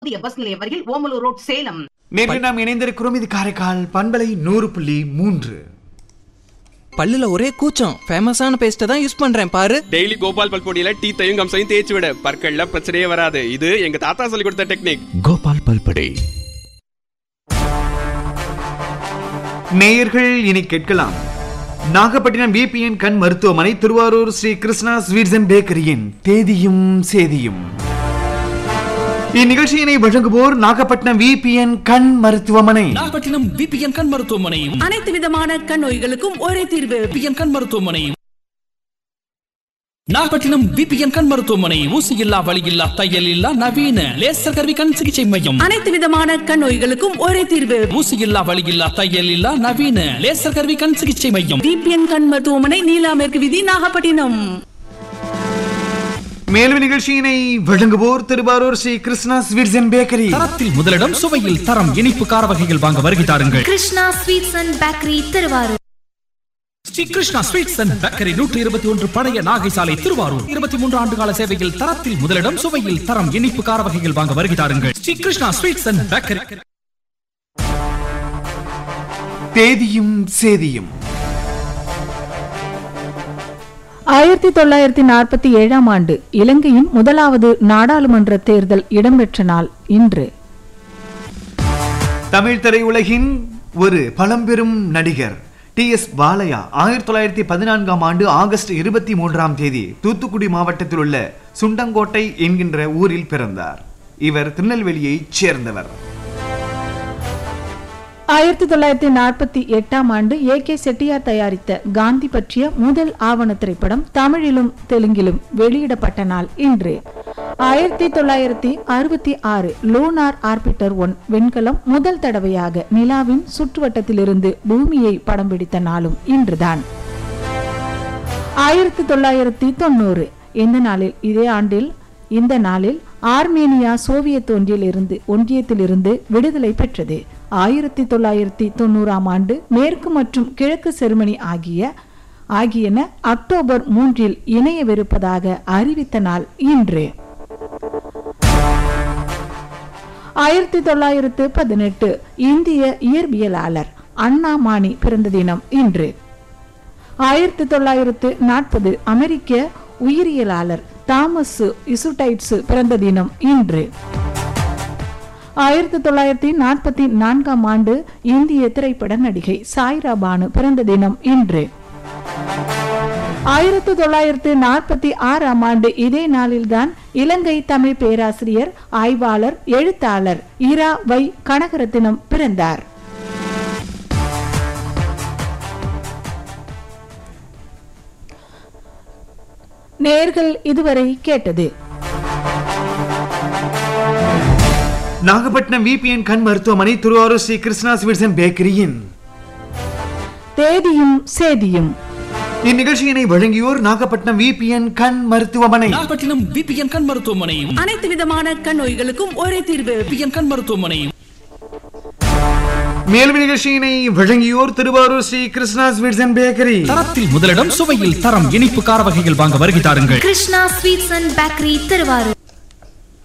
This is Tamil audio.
புதிய பஸ் நிலையம் அருகில் ஓமலூர் ரோட், சேலம். நேற்று நாம் இணைந்திருக்கிறோம். இது காரைக்கால் பண்பலை 100.3. பல்லுல ஒரே கூச்சம். ஃபேமஸான பேஸ்ட்டை தான் யூஸ் பண்றேன் பாரு. டெய்லி கோபால் பல்பொடியில டீத்தையும் கம்சையும் தேய்ச்சி விட, பற்கள்ல பிரச்சனையே வராது. இது எங்க தாத்தா சொல்லி கொடுத்த டெக்னிக். கோபால் பல்பொடி. நேயர்கள் இனி கேட்கலாம். நாகப்பட்டினம் VPN கண் மருத்துவமனை, திருவாரூர் ஸ்ரீ கிருஷ்ணா ஸ்வீட்ஸ் அண்ட் பேக்கரியின் தேதியும் சேதியும். இந்நிகழ்ச்சியினை வழங்குவோர் நாகப்பட்டினம் VPN கண் மருத்துவமனை. நாகப்பட்டினம் VPN கண் மருத்துவமனை அனைத்து விதமான கண் நோய்களுக்கும் ஒரே தீர்வு. VPN கண் மருத்துவமனை. நாகப்பட்டினம் VPN கண் மருத்துவமனை. ஊசி இல்லா, வலி இல்லா, தையல் இல்லா, நவீன லேசர் கருவி கண் சிகிச்சை மையம். அனைத்து விதமான கண் நோய்களுக்கும் ஒரே தீர்வு. ஊசி இல்லா, வலி இல்லா, தையல் இல்லா, நவீன லேசர் கருவி கண் சிகிச்சை மையம். VPN கண் மருத்துவமனை, நீலா மேற்கு வீதி, நாகப்பட்டினம். மேலும் நிகழ்ச்சியினை வழங்குவோர் Thiruvarur Sri Krishna sweets and bakery. தரத்தில் முதலிடம், சுவையில் தரம். இனிப்பு கார வகைகள் வாங்க வருகை தாருங்கள். Krishna sweets and bakery, Thiruvarur. Sri Krishna sweets and bakery 121 பழைய நாகை சாலை, திருவாரூர். 23 ஆண்டு கால சேவையில் தரத்தில் முதலிடம், சுவையில் தரம். இனிப்பு கார வகைகள் வாங்க வருகை தாருங்கள். Sri Krishna sweets and bakery. தேதியும் சேதியும். 1947ஆம் ஆண்டு இலங்கையின் முதலாவது நாடாளுமன்ற தேர்தல் இடம்பெற்ற நாள் இன்று. தமிழ் திரையுலகின் ஒரு பழம்பெரும் நடிகர் TS பாலையா 1914ஆம் ஆண்டு ஆகஸ்ட் 23ஆம் தேதி தூத்துக்குடி மாவட்டத்தில் உள்ள சுண்டங்கோட்டை என்கின்ற ஊரில் பிறந்தார். இவர் திருநெல்வேலியைச் சேர்ந்தவர். 1948ஆம் ஆண்டு AK செட்டியார் தயாரித்த காந்தி பற்றிய முதல் ஆவண திரைப்படம் தமிழிலும் தெலுங்கிலும் வெளியிடப்பட்ட நாள் இன்று. 1966 லூனார் ஆர்பிட்டர் 1 விண்கலம் முதல் தடவையாக நிலாவின் சுற்றுவட்டத்திலிருந்து பூமியை படம் பிடித்த நாளும் இன்றுதான். 1990 இந்த நாளில் ஆர்மேனியா சோவியத் ஒன்றியத்திலிருந்து விடுதலை பெற்றது. 1990ஆம் ஆண்டு மேற்கு மற்றும் கிழக்கு ஜெர்மனி ஆகியன அக்டோபர் 3 இணையவிருப்பதாக அறிவித்த நாள் இன்று. 1918 இந்திய இயற்பியலாளர் அண்ணா மானி பிறந்த தினம் இன்று. 1940 அமெரிக்க உயிரியலாளர் தாமஸ் இசுடைட்ஸ் பிறந்த தினம் இன்று. 1944ஆம் ஆண்டு இந்திய திரைப்பட நடிகை சாய்ரா பானு பிறந்த தினம் இன்று. 1946ஆம் ஆண்டு இதே நாளில்தான் இலங்கை தமிழ் பேராசிரியர், ஆய்வாளர், எழுத்தாளர் இரா வை கனகரத்தினம் பிறந்தார். நேயர்கள் இதுவரை கேட்டது நாகப்பட்டினம் VPN கண் மருத்துவமனை, திருவாரூர் ஸ்ரீ கிருஷ்ணா ஸ்வீட்ஸ் அண்ட் பேக்கரியின் தேதியும் சேதியும். இந்நிகழ்ச்சியினை வழங்கியோர் நாகப்பட்டினம் VPN கண் மருத்துவமனை. நாகப்பட்டினம் VPN கண் மருத்துவமனை. அனைத்து விதமான கண் நோய்களுக்கும் ஒரே தீர்வு. VPN கண் மருத்துவமனை. மேலும் நிகழ்ச்சியினை வழங்கியோர் Thiruvarur Sri Krishna sweets and bakery. தரத்தில் முதலிடம், சுவையில் தரம். இனிப்பு கார வகைகள் வாங்க வருகை தாருங்கள். Krishna sweets and bakery, Thiruvarur.